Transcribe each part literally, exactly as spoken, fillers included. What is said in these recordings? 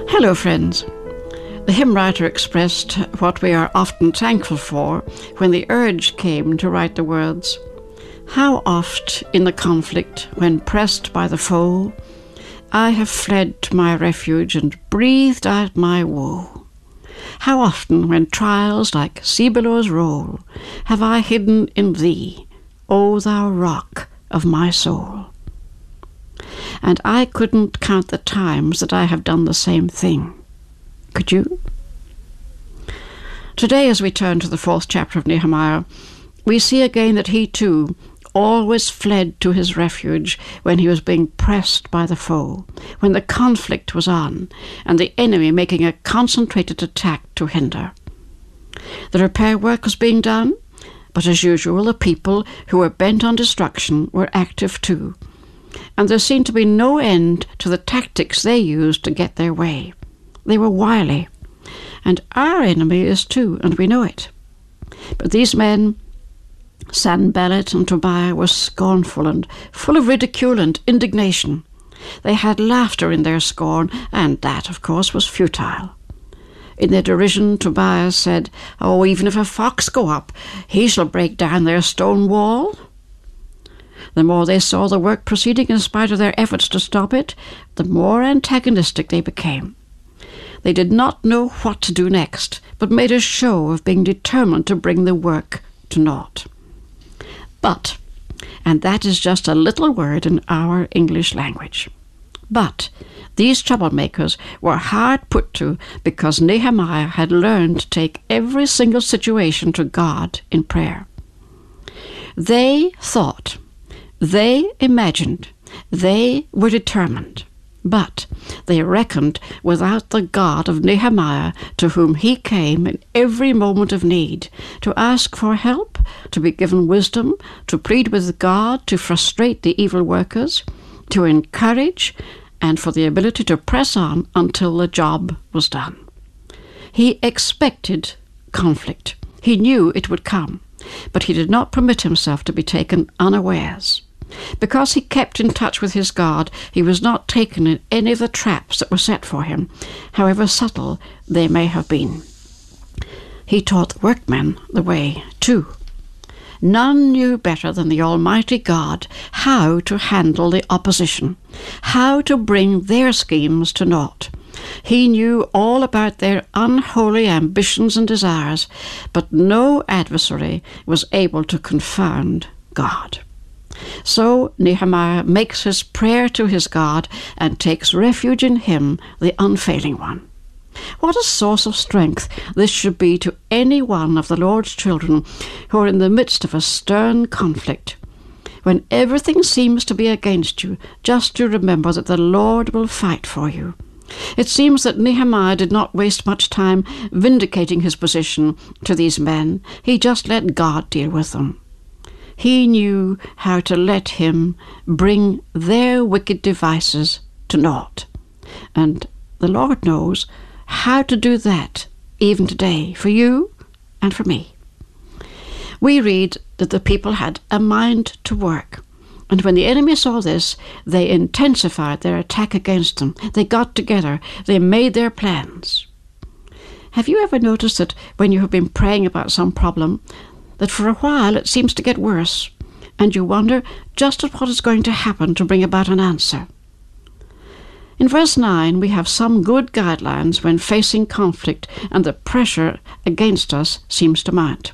Hello, friends. The hymn writer expressed what we are often thankful for when the urge came to write the words, "How oft in the conflict, when pressed by the foe, I have fled to my refuge and breathed out my woe. How often, when trials like sea billows roll, have I hidden in thee, O thou rock of my soul." And I couldn't count the times that I have done the same thing. Could you? Today, as we turn to the fourth chapter of Nehemiah, we see again that he too always fled to his refuge when he was being pressed by the foe, when the conflict was on, and the enemy making a concentrated attack to hinder. The repair work was being done, but as usual the people who were bent on destruction were active too, and there seemed to be no end to the tactics they used to get their way. They were wily, and our enemy is too, and we know it. But these men, Sanballat and Tobiah, were scornful and full of ridicule and indignation. They had laughter in their scorn, and that, of course, was futile. In their derision, Tobiah said, "Oh, even if a fox go up, he shall break down their stone wall." The more they saw the work proceeding in spite of their efforts to stop it, the more antagonistic they became. They did not know what to do next, but made a show of being determined to bring the work to naught. But, and that is just a little word in our English language, but these troublemakers were hard put to because Nehemiah had learned to take every single situation to God in prayer. They thought, they imagined, they were determined, but they reckoned without the God of Nehemiah, to whom he came in every moment of need, to ask for help, to be given wisdom, to plead with God to frustrate the evil workers, to encourage, and for the ability to press on until the job was done. He expected conflict. He knew it would come, but he did not permit himself to be taken unawares. Because he kept in touch with his God, he was not taken in any of the traps that were set for him, however subtle they may have been. He taught the workmen the way, too. None knew better than the Almighty God how to handle the opposition, how to bring their schemes to naught. He knew all about their unholy ambitions and desires, but no adversary was able to confound God. So Nehemiah makes his prayer to his God and takes refuge in him, the unfailing one. What a source of strength this should be to any one of the Lord's children who are in the midst of a stern conflict. When everything seems to be against you, just to remember that the Lord will fight for you. It seems that Nehemiah did not waste much time vindicating his position to these men. He just let God deal with them. He knew how to let him bring their wicked devices to naught. And the Lord knows how to do that even today, for you and for me. We read that the people had a mind to work, and when the enemy saw this, they intensified their attack against them. They got together, they made their plans. Have you ever noticed that when you have been praying about some problem, that for a while it seems to get worse, and you wonder just at what is going to happen to bring about an answer? In verse nine, we have some good guidelines when facing conflict and the pressure against us seems to mount.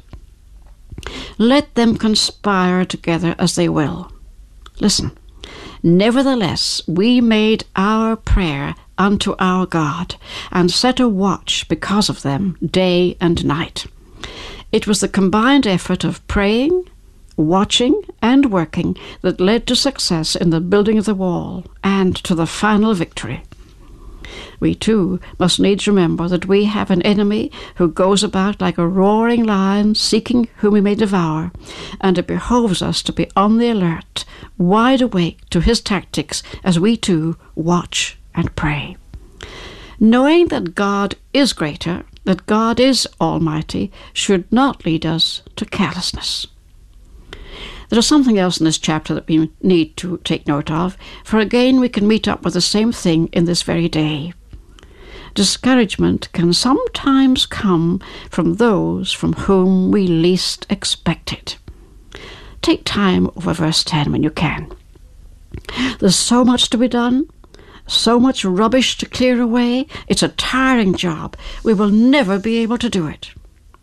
Let them conspire together as they will. Listen, nevertheless, we made our prayer unto our God, and set a watch because of them day and night. It was the combined effort of praying, watching, and working that led to success in the building of the wall and to the final victory. We too must needs remember that we have an enemy who goes about like a roaring lion seeking whom he may devour, and it behoves us to be on the alert, wide awake to his tactics as we too watch and pray. Knowing that God is greater, that God is almighty, should not lead us to carelessness. There is something else in this chapter that we need to take note of, for again we can meet up with the same thing in this very day. Discouragement can sometimes come from those from whom we least expect it. Take time over verse ten when you can. There's so much to be done, so much rubbish to clear away. It's a tiring job. We will never be able to do it.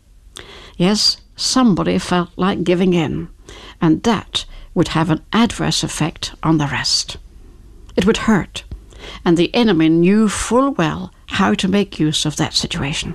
Yes, somebody felt like giving in, and that would have an adverse effect on the rest. It would hurt, and the enemy knew full well how to make use of that situation.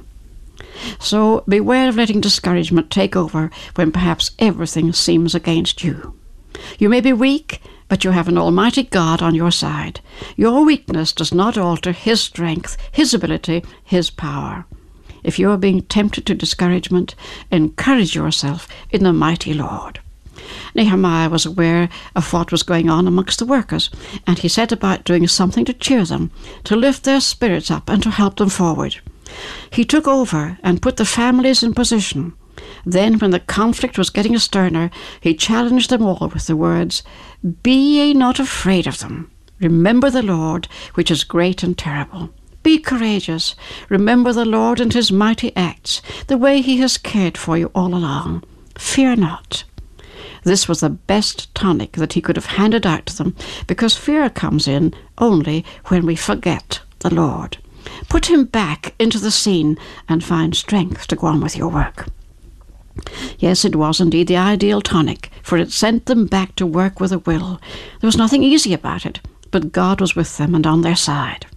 So beware of letting discouragement take over when perhaps everything seems against you. You may be weak, but you have an almighty God on your side. Your weakness does not alter His strength, His ability, His power. If you are being tempted to discouragement, encourage yourself in the mighty Lord. Nehemiah was aware of what was going on amongst the workers, and he set about doing something to cheer them, to lift their spirits up and to help them forward. He took over and put the families in position. Then, when the conflict was getting sterner, he challenged them all with the words, "Be ye not afraid of them. Remember the Lord, which is great and terrible. Be courageous. Remember the Lord and His mighty acts, the way He has cared for you all along. Fear not." This was the best tonic that he could have handed out to them, because fear comes in only when we forget the Lord. Put Him back into the scene and find strength to go on with your work. Yes, it was indeed the ideal tonic, for it sent them back to work with a will. There was nothing easy about it, but God was with them and on their side.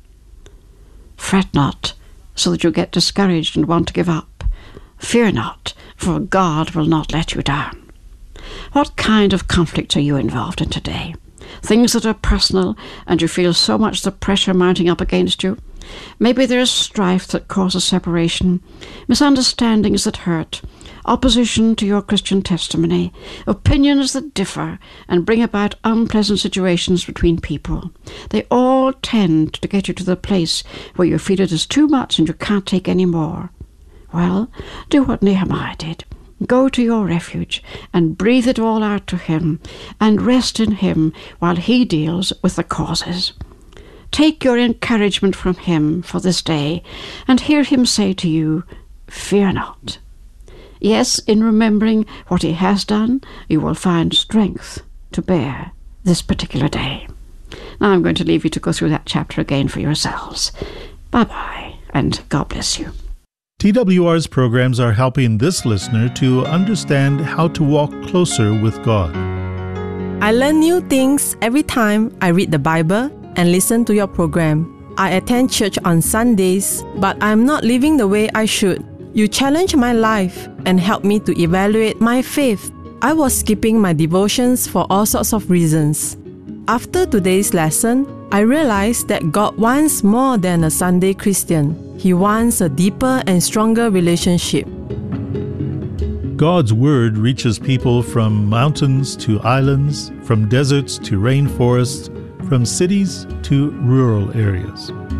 Fret not, so that you get discouraged and want to give up. Fear not, for God will not let you down. What kind of conflicts are you involved in today? Things that are personal and you feel so much the pressure mounting up against you? Maybe there's strife that causes separation, misunderstandings that hurt, opposition to your Christian testimony, opinions that differ and bring about unpleasant situations between people. They all tend to get you to the place where you feel it is too much and you can't take any more. Well, do what Nehemiah did. Go to your refuge and breathe it all out to Him and rest in Him while He deals with the causes. Take your encouragement from Him for this day and hear Him say to you, "Fear not." Yes, in remembering what He has done, you will find strength to bear this particular day. Now I'm going to leave you to go through that chapter again for yourselves. Bye-bye, and God bless you. T W R's programs are helping this listener to understand how to walk closer with God. I learn new things every time I read the Bible and listen to your program. I attend church on Sundays, but I'm not living the way I should. You challenge my life and help me to evaluate my faith. I was skipping my devotions for all sorts of reasons. After today's lesson, I realized that God wants more than a Sunday Christian. He wants a deeper and stronger relationship. God's Word reaches people from mountains to islands, from deserts to rainforests, from cities to rural areas.